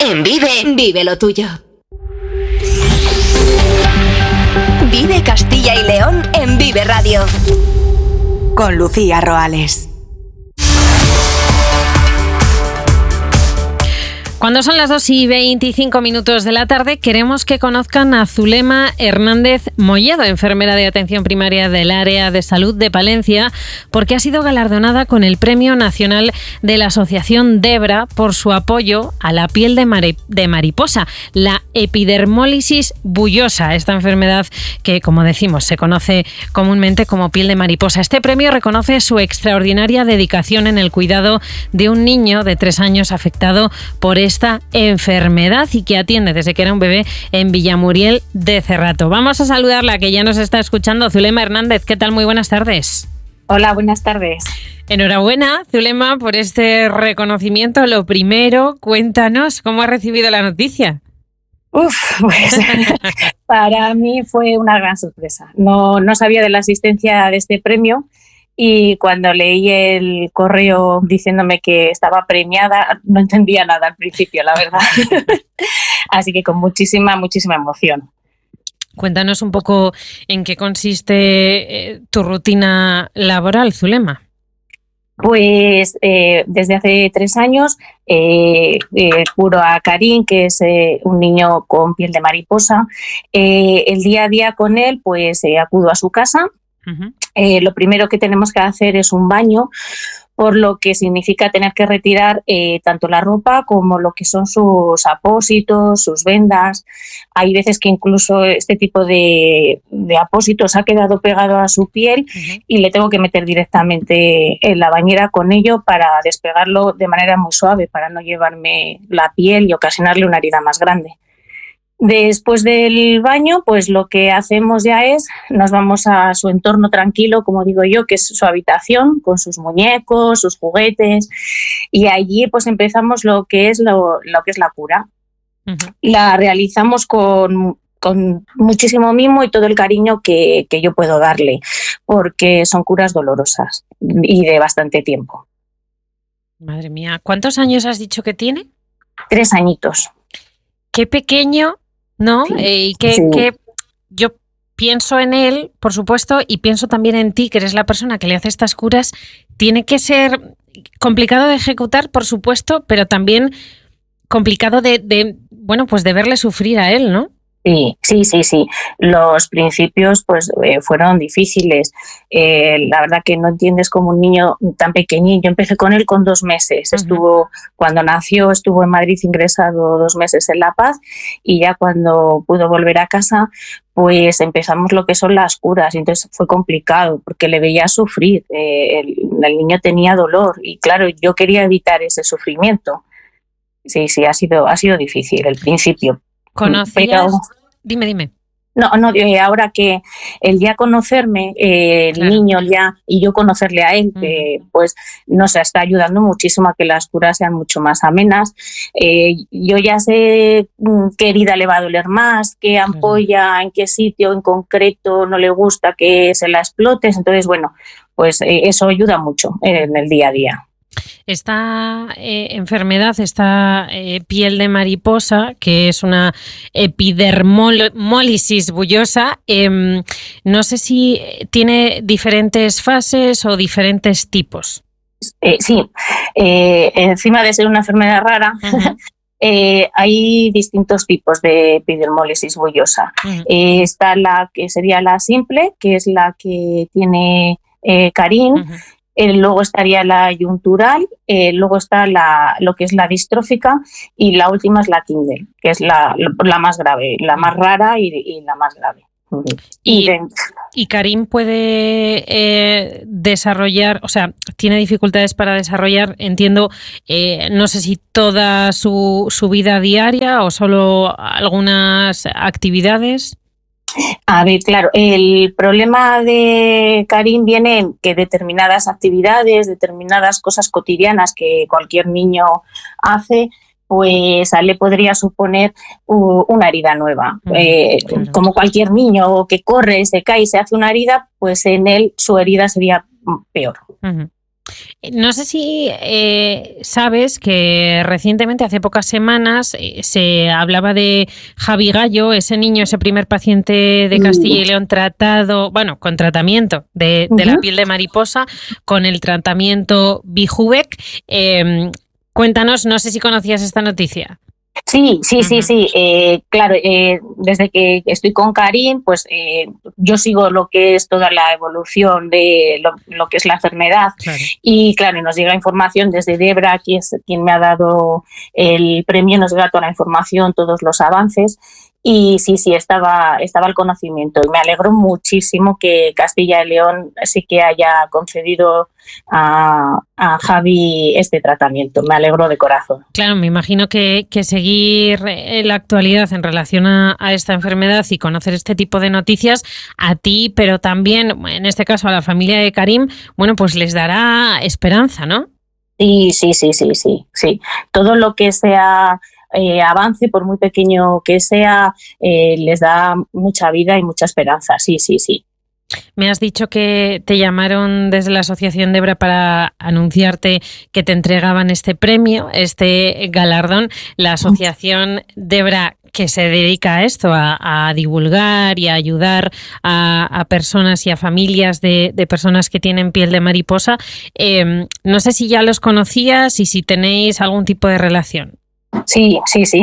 En Vive lo tuyo. Vive Castilla y León en Vive Radio. Con Lucía Roales. Cuando son las 2:25 de la tarde, queremos que conozcan a Zulema Hernández Molledo, enfermera de atención primaria del área de salud de Palencia, porque ha sido galardonada con el Premio Nacional de la Asociación Debra por su apoyo a la piel de mariposa, la epidermólisis bullosa, esta enfermedad que, como decimos, se conoce comúnmente como piel de mariposa. Este premio reconoce su extraordinaria dedicación en el cuidado de un niño de 3 años afectado por esta enfermedad y que atiende desde que era un bebé en Villamuriel de Cerrato. Vamos a saludarla, que ya nos está escuchando. Zulema Hernández, ¿qué tal? Muy buenas tardes. Hola, buenas tardes. Enhorabuena, Zulema, por este reconocimiento. Lo primero, cuéntanos cómo has recibido la noticia. Pues para mí fue una gran sorpresa. No sabía de la existencia de este premio. Y cuando leí el correo diciéndome que estaba premiada, no entendía nada al principio, la verdad. Así que con muchísima emoción. Cuéntanos un poco en qué consiste tu rutina laboral, Zulema. Pues desde hace 3 años curo a Karim, que es un niño con piel de mariposa. El día a día con él, pues acudo a su casa. Uh-huh. Lo primero que tenemos que hacer es un baño, por lo que significa tener que retirar tanto la ropa como lo que son sus apósitos, sus vendas. Hay veces que incluso este tipo de apósitos ha quedado pegado a su piel. Uh-huh. Y le tengo que meter directamente en la bañera con ello para despegarlo de manera muy suave, para no llevarme la piel y ocasionarle una herida más grande. Después del baño, pues lo que hacemos ya es, nos vamos a su entorno tranquilo, como digo yo, que es su habitación, con sus muñecos, sus juguetes, y allí pues empezamos lo que es la cura. Uh-huh. La realizamos con muchísimo mimo y todo el cariño que yo puedo darle, porque son curas dolorosas y de bastante tiempo. Madre mía, ¿cuántos años has dicho que tiene? 3 añitos. Qué pequeño, ¿no? Sí, Y que yo pienso en él, por supuesto, y pienso también en ti, que eres la persona que le hace estas curas. Tiene que ser complicado de ejecutar, por supuesto, pero también complicado de verle sufrir a él, ¿no? Sí. Los principios pues fueron difíciles. La verdad que no entiendes cómo un niño tan pequeñín. Yo empecé con él con 2 meses. Uh-huh. Cuando nació estuvo en Madrid ingresado 2 meses en La Paz, y ya cuando pudo volver a casa pues empezamos lo que son las curas. Entonces fue complicado porque le veía sufrir. El niño tenía dolor y claro, yo quería evitar ese sufrimiento. Sí, ha sido difícil el principio. ¿Conocías? Dime. No, ahora que él ya conocerme, el claro. Niño ya, y yo conocerle a él, pues nos está ayudando muchísimo a que las curas sean mucho más amenas. Yo ya sé qué herida le va a doler más, qué ampolla, en qué sitio en concreto no le gusta que se la explotes. Entonces, pues eso ayuda mucho en el día a día. Esta enfermedad, esta piel de mariposa, que es una epidermólisis bullosa, no sé si tiene diferentes fases o diferentes tipos. Sí, encima de ser una enfermedad rara, uh-huh. Hay distintos tipos de epidermólisis bullosa. Uh-huh. Está la que sería la simple, que es la que tiene Karim. Uh-huh. Luego estaría la yuntural, luego está lo que es la distrófica, y la última es la Kindle, que es la más grave, la más rara y la más grave. ¿Y Karim puede desarrollar, o sea, tiene dificultades para desarrollar, entiendo, no sé si toda su vida diaria o solo algunas actividades? A ver, claro, el problema de Karim viene en que determinadas actividades, determinadas cosas cotidianas que cualquier niño hace, pues a él le podría suponer una herida nueva. Claro. Como cualquier niño que corre, se cae y se hace una herida, pues en él su herida sería peor. Uh-huh. No sé si sabes que recientemente, hace pocas semanas, se hablaba de Javi Gallo, ese niño, ese primer paciente de Castilla y León tratado, bueno, con tratamiento de la piel de mariposa, con el tratamiento Bijubec. Cuéntanos, no sé si conocías esta noticia. Sí. Claro, desde que estoy con Karim, pues yo sigo lo que es toda la evolución de lo que es la enfermedad. Claro. Y claro, nos llega información desde Debra, que es quien me ha dado el premio, nos llega toda la información, todos los avances. Y sí, estaba el conocimiento. Y me alegro muchísimo que Castilla y León sí que haya concedido a Javi este tratamiento. Me alegro de corazón. Claro, me imagino que seguir la actualidad en relación a esta enfermedad y conocer este tipo de noticias a ti, pero también, en este caso, a la familia de Karim, bueno, pues les dará esperanza, ¿no? Sí. Todo lo que sea avance, por muy pequeño que sea, les da mucha vida y mucha esperanza. Sí. Me has dicho que te llamaron desde la Asociación Debra para anunciarte que te entregaban este premio, este galardón. La Asociación Debra, que se dedica a esto, a divulgar y a ayudar a personas y a familias de personas que tienen piel de mariposa. No sé si ya los conocías y si tenéis algún tipo de relación. Sí.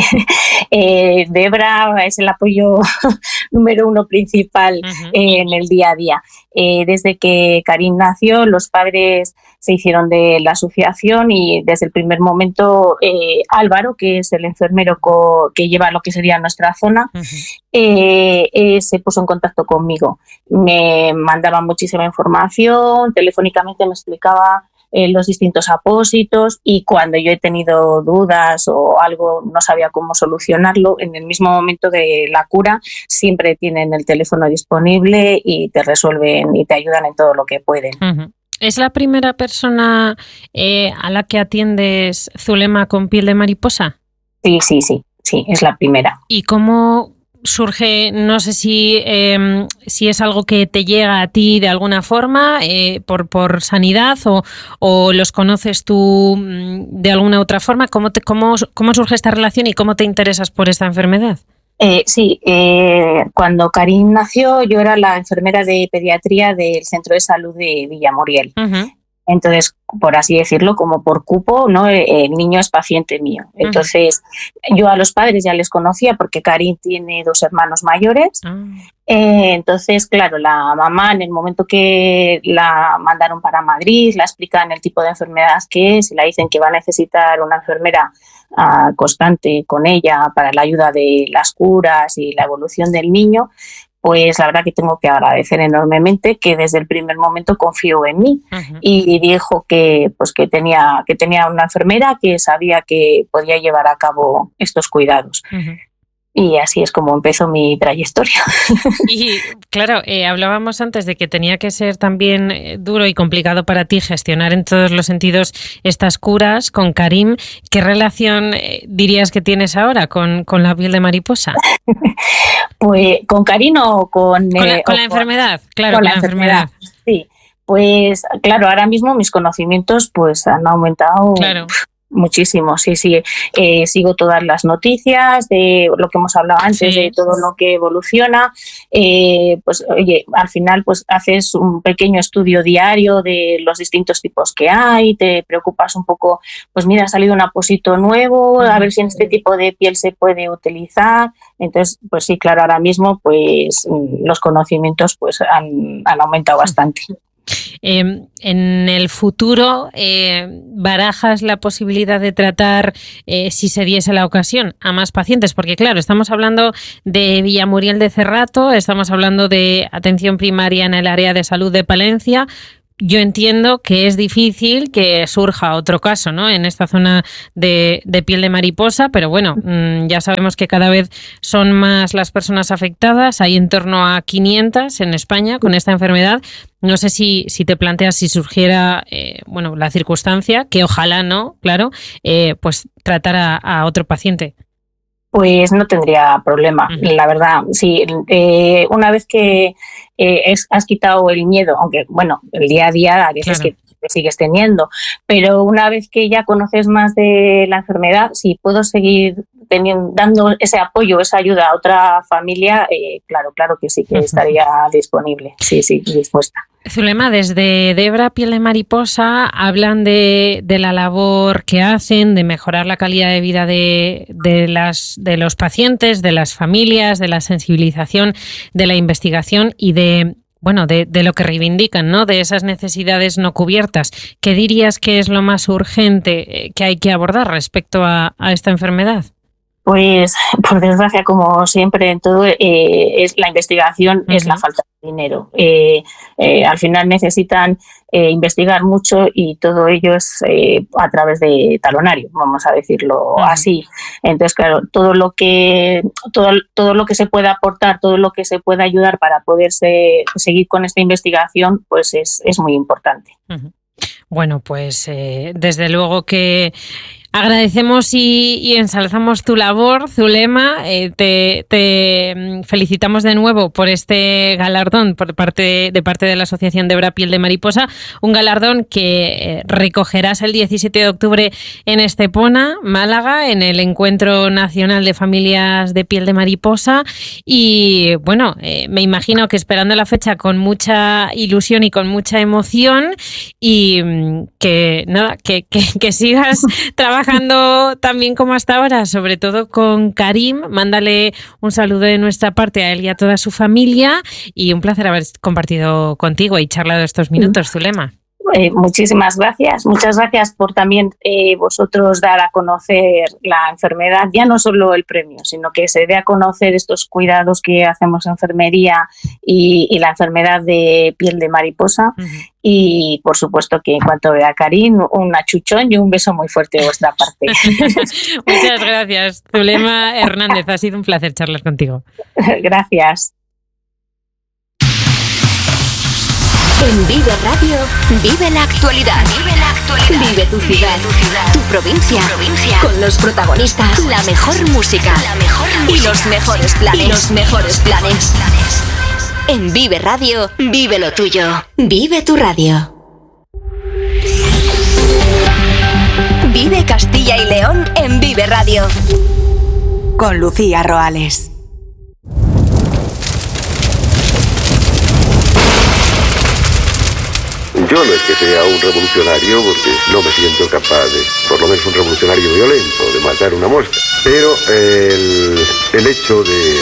Debra es el apoyo número uno principal en el día a día. Desde que Karim nació, los padres se hicieron de la asociación y desde el primer momento Álvaro, que es el enfermero que lleva lo que sería nuestra zona, se puso en contacto conmigo. Me mandaba muchísima información, telefónicamente me explicaba los distintos apósitos, y cuando yo he tenido dudas o algo no sabía cómo solucionarlo, en el mismo momento de la cura siempre tienen el teléfono disponible y te resuelven y te ayudan en todo lo que pueden. ¿Es la primera persona a la que atiendes, Zulema, con piel de mariposa? Sí, es la primera. ¿Y cómo surge, no sé si es algo que te llega a ti de alguna forma, por sanidad, o los conoces tú de alguna otra forma? ¿Cómo surge esta relación y cómo te interesas por esta enfermedad? Cuando Karim nació, yo era la enfermera de pediatría del Centro de Salud de Villamuriel. Entonces, por así decirlo, como por cupo, ¿no? El niño es paciente mío. Entonces, yo a los padres ya les conocía porque Karim tiene 2 hermanos mayores. Entonces, claro, la mamá, en el momento que la mandaron para Madrid, la explican el tipo de enfermedad que es y la dicen que va a necesitar una enfermera constante con ella para la ayuda de las curas y la evolución del niño. Pues la verdad que tengo que agradecer enormemente que desde el primer momento confió en mí y dijo que tenía una enfermera que sabía que podía llevar a cabo estos cuidados. Y así es como empezó mi trayectoria. Y claro, hablábamos antes de que tenía que ser también duro y complicado para ti gestionar en todos los sentidos estas curas con Karim. ¿Qué relación dirías que tienes ahora con la piel de mariposa? Pues con Karim o con la enfermedad, claro, con la enfermedad. Sí, pues claro, ahora mismo mis conocimientos pues han aumentado. Claro. Muchísimo, sí. Sigo todas las noticias de lo que hemos hablado antes, de todo lo que evoluciona. Pues oye, al final pues haces un pequeño estudio diario de los distintos tipos que hay, te preocupas un poco, pues mira, ha salido un apósito nuevo, a ver si en este tipo de piel se puede utilizar. Entonces, pues sí, claro, ahora mismo pues los conocimientos pues han aumentado bastante. En el futuro, ¿barajas la posibilidad de tratar, si se diese la ocasión, a más pacientes? Porque claro, estamos hablando de Villamuriel de Cerrato, estamos hablando de atención primaria en el área de salud de Palencia. Yo entiendo que es difícil que surja otro caso, ¿no?, en esta zona de piel de mariposa, pero bueno, ya sabemos que cada vez son más las personas afectadas. Hay en torno a 500 en España con esta enfermedad. No sé si te planteas, si surgiera la circunstancia, que ojalá no, claro, pues tratar a otro paciente. Pues no tendría problema, la verdad. Sí, una vez que has quitado el miedo, aunque bueno, el día a día a veces que que sigues teniendo. Pero una vez que ya conoces más de la enfermedad, si puedo seguir dando ese apoyo, esa ayuda a otra familia, claro que sí que estaría disponible, sí, dispuesta. Zulema, desde Debra Piel de Mariposa hablan de la labor que hacen, de mejorar la calidad de vida de los pacientes, de las familias, de la sensibilización, de la investigación y de lo que reivindican, ¿no? De esas necesidades no cubiertas. ¿Qué dirías que es lo más urgente que hay que abordar respecto a esta enfermedad? Pues, por desgracia, como siempre en todo, es la investigación, es la falta de dinero. Al final necesitan investigar mucho y todo ello es a través de talonario, vamos a decirlo así. Entonces, claro, todo lo que se pueda aportar, todo lo que se pueda ayudar para poder seguir con esta investigación, pues es muy importante. Bueno, pues desde luego que agradecemos y ensalzamos tu labor, Zulema. Te felicitamos de nuevo por este galardón de parte de la Asociación Debra Piel de Mariposa, un galardón que recogerás el 17 de octubre en Estepona, Málaga, en el Encuentro Nacional de Familias de Piel de Mariposa. Y bueno, me imagino que esperando la fecha con mucha ilusión y con mucha emoción, y que sigas trabajando también como hasta ahora, sobre todo con Karim. Mándale un saludo de nuestra parte a él y a toda su familia, y un placer haber compartido contigo y charlado estos minutos, Zulema. Muchísimas gracias. Muchas gracias por también vosotros dar a conocer la enfermedad, ya no solo el premio, sino que se dé a conocer estos cuidados que hacemos en enfermería y la enfermedad de piel de mariposa. Y por supuesto que en cuanto vea a Karim, un achuchón y un beso muy fuerte de vuestra parte. Muchas gracias, Zulema Hernández. Ha sido un placer charlar contigo. Gracias. En Vive Radio, vive la actualidad. Vive tu ciudad, tu provincia, con los protagonistas, la mejor música y los mejores planes. En Vive Radio, vive lo tuyo. Vive tu radio. Vive Castilla y León en Vive Radio. Con Lucía Roales. Yo no es que sea un revolucionario, porque no me siento capaz de, por lo menos un revolucionario violento, de matar una mosca. Pero el hecho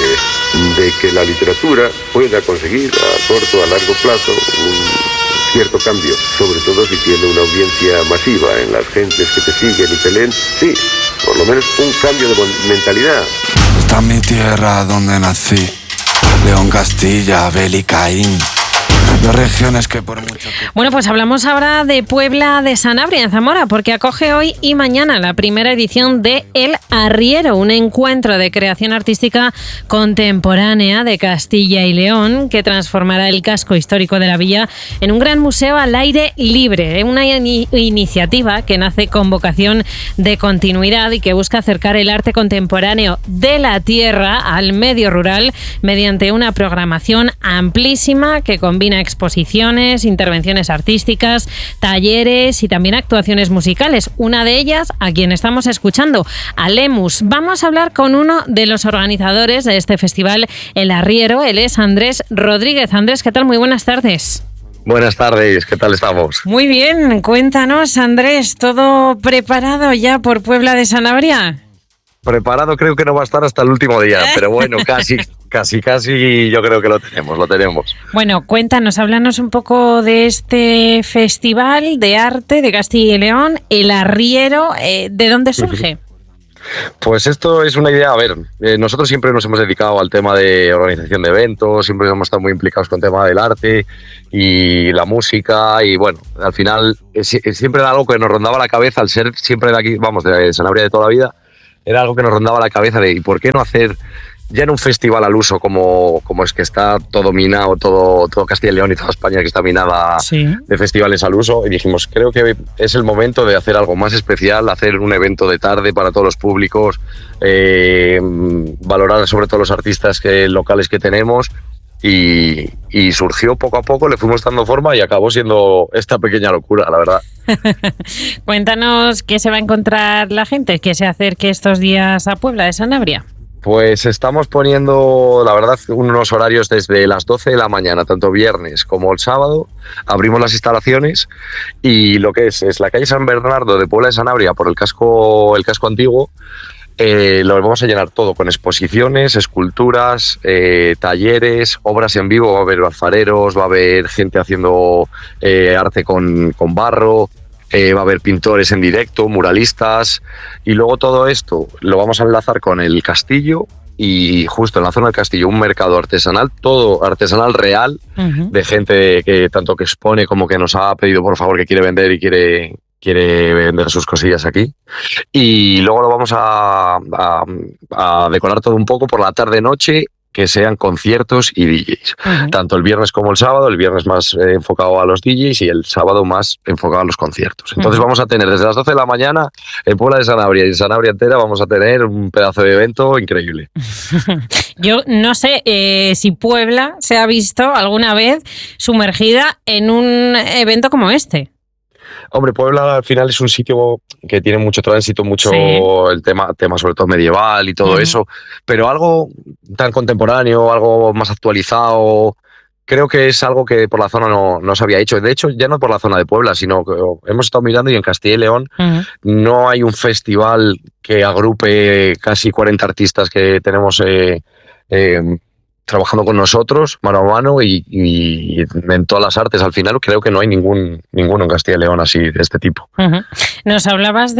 de que la literatura pueda conseguir a corto o a largo plazo un cierto cambio, sobre todo si tiene una audiencia masiva en las gentes que te siguen y te leen, sí, por lo menos un cambio de mentalidad. Está mi tierra donde nací, León, Castilla, Abel y Caín. Dos regiones que por mucho que... Bueno, pues hablamos ahora de Puebla de Sanabria, en Zamora, porque acoge hoy y mañana la primera edición de El Arriero, un encuentro de creación artística contemporánea de Castilla y León que transformará el casco histórico de la villa en un gran museo al aire libre. Una iniciativa que nace con vocación de continuidad y que busca acercar el arte contemporáneo de la tierra al medio rural mediante una programación amplísima que combina exposiciones, intervenciones artísticas, talleres y también actuaciones musicales. Una de ellas, a quien estamos escuchando, a Lemus. Vamos a hablar con uno de los organizadores de este festival, El Arriero. Él es Andrés Rodríguez. Andrés, ¿qué tal? Muy buenas tardes. Buenas tardes, ¿qué tal estamos? Muy bien, cuéntanos, Andrés, ¿todo preparado ya por Puebla de Sanabria? Preparado creo que no va a estar hasta el último día, pero bueno, casi yo creo que lo tenemos. Bueno, cuéntanos, háblanos un poco de este festival de arte de Castilla y León, El Arriero. ¿De dónde surge? Pues esto es una idea, a ver, nosotros siempre nos hemos dedicado al tema de organización de eventos, siempre hemos estado muy implicados con el tema del arte y la música, y bueno, al final siempre era algo que nos rondaba la cabeza al ser siempre de aquí, vamos, de Sanabria de toda la vida. Era algo que nos rondaba la cabeza de ¿y por qué no hacer ya en un festival al uso como es que está todo minado, todo Castilla y León y toda España que está minada de festivales al uso? Y dijimos, creo que es el momento de hacer algo más especial, hacer un evento de tarde para todos los públicos, valorar sobre todo los artistas locales que tenemos y surgió poco a poco, le fuimos dando forma y acabó siendo esta pequeña locura, la verdad. Cuéntanos qué se va a encontrar la gente que se acerque estos días a Puebla de Sanabria. Pues estamos poniendo, la verdad, unos horarios desde las 12 de la mañana, tanto viernes como el sábado. Abrimos las instalaciones y lo que es la calle San Bernardo de Puebla de Sanabria por el casco antiguo. Lo vamos a llenar todo con exposiciones, esculturas, talleres, obras en vivo. Va a haber alfareros, va a haber gente haciendo arte con barro. Va a haber pintores en directo, muralistas, y luego todo esto lo vamos a enlazar con el castillo y justo en la zona del castillo un mercado artesanal, todo artesanal real, de gente que tanto que expone como que nos ha pedido por favor que quiere vender y quiere vender sus cosillas aquí. Y luego lo vamos a decorar todo un poco por la tarde-noche, que sean conciertos y DJs. Tanto el viernes como el sábado, el viernes más enfocado a los DJs y el sábado más enfocado a los conciertos. Entonces vamos a tener desde las 12 de la mañana en Puebla de Sanabria y en Sanabria entera vamos a tener un pedazo de evento increíble. Yo no sé si Puebla se ha visto alguna vez sumergida en un evento como este. Hombre, Puebla al final es un sitio que tiene mucho tránsito, mucho el tema sobre todo medieval y todo eso, pero algo tan contemporáneo, algo más actualizado, creo que es algo que por la zona no se había hecho. De hecho, ya no por la zona de Puebla, sino que hemos estado mirando y en Castilla y León no hay un festival que agrupe casi 40 artistas que tenemos trabajando con nosotros mano a mano y en todas las artes. Al final creo que no hay ninguno en Castilla y León así de este tipo. Nos hablabas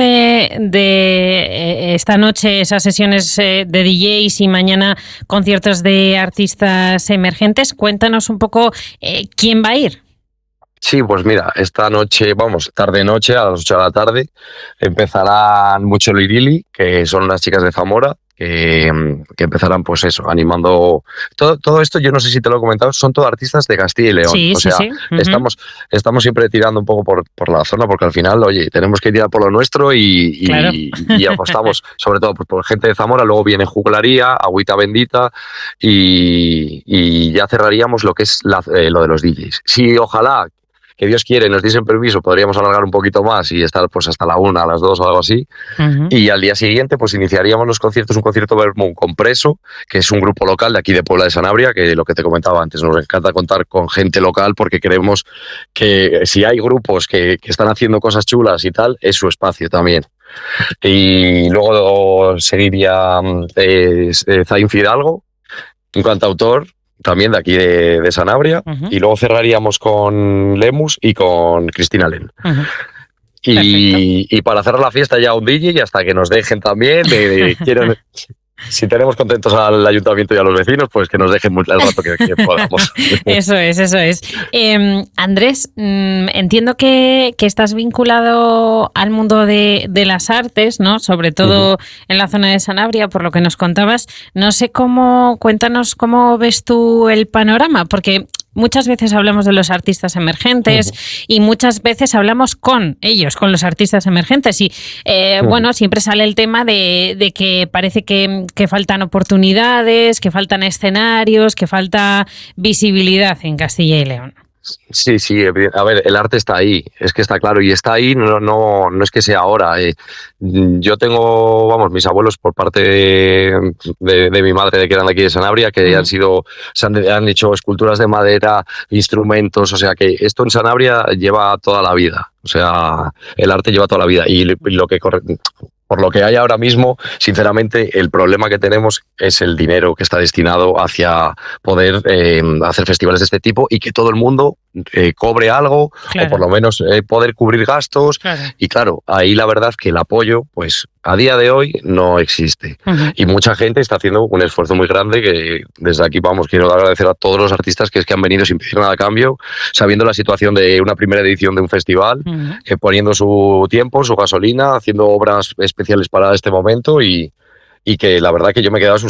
de esta noche esas sesiones de DJs y mañana conciertos de artistas emergentes. Cuéntanos un poco quién va a ir. Sí, pues mira, esta noche, tarde-noche, a las 8 de la tarde, empezarán Mucho Lirili, que son unas chicas de Zamora, que empezarán pues eso, animando todo esto. Yo no sé si te lo he comentado, son todos artistas de Castilla y León. Sí. Estamos siempre tirando un poco por la zona, porque al final, oye, tenemos que tirar por lo nuestro y apostamos sobre todo por gente de Zamora. Luego viene Juglaría, Agüita Bendita y ya cerraríamos lo que es lo de los DJs. Sí, ojalá, que Dios quiere, nos diesen permiso, podríamos alargar un poquito más y estar pues hasta la 1, a las 2 o algo así. Y al día siguiente pues iniciaríamos los conciertos, un concierto Vermú con Preso, que es un grupo local de aquí de Puebla de Sanabria, que lo que te comentaba antes, nos encanta contar con gente local porque creemos que si hay grupos que están haciendo cosas chulas y tal, es su espacio también. Y luego seguiría Zain Fidalgo, un cantautor también de aquí de Sanabria, y luego cerraríamos con Lemus y con Cristina Len. Y para cerrar la fiesta ya un DJ y hasta que nos dejen también, si tenemos contentos al ayuntamiento y a los vecinos, pues que nos dejen el rato que podamos. Eso es. Andrés, entiendo que estás vinculado al mundo de las artes, ¿no? Sobre todo en la zona de Sanabria, por lo que nos contabas. No sé cuéntanos cómo ves tú el panorama, porque muchas veces hablamos de los artistas emergentes y muchas veces hablamos con ellos, con los artistas emergentes y bueno, siempre sale el tema de que parece que faltan oportunidades, que faltan escenarios, que falta visibilidad en Castilla y León. Sí, a ver, el arte está ahí, es que está claro, y está ahí, no es que sea ahora. Yo tengo, mis abuelos por parte de mi madre, que eran de aquí de Sanabria, que han hecho esculturas de madera, instrumentos, o sea que esto en Sanabria lleva toda la vida, o sea, el arte lleva toda la vida, y por lo que hay ahora mismo, sinceramente, el problema que tenemos es el dinero que está destinado hacia poder hacer festivales de este tipo y que todo el mundo cobre algo, o por lo menos poder cubrir gastos. Y claro, ahí la verdad que el apoyo, pues a día de hoy no existe. Y mucha gente está haciendo un esfuerzo muy grande que desde aquí, quiero agradecer a todos los artistas que han venido sin pedir nada a cambio, sabiendo la situación de una primera edición de un festival, poniendo su tiempo, su gasolina, haciendo obras especiales para este momento y que la verdad que yo me he quedado